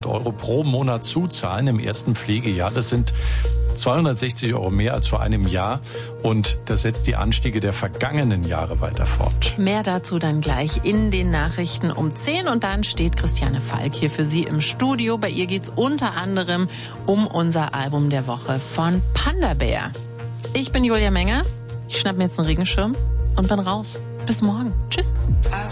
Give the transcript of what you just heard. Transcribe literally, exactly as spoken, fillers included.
Euro pro Monat zuzahlen im ersten Pflegejahr. Das sind zweihundertsechzig Euro mehr als vor einem Jahr und das setzt die Anstiege der vergangenen Jahre weiter fort. Mehr dazu dann gleich in den Nachrichten um zehn und dann steht Christiane Falk hier für Sie im Studio. Bei ihr geht's unter anderem um unser Album der Woche von Panda Bear. Ich bin Julia Menger, ich schnapp mir jetzt einen Regenschirm und bin raus. Bis morgen. Tschüss.